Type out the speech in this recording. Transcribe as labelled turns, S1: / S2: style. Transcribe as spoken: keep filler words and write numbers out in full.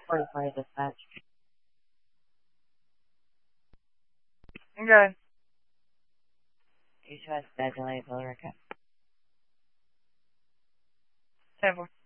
S1: forty-four dispatch.
S2: Okay.
S1: You should have scheduled a Billerica.
S2: ten four.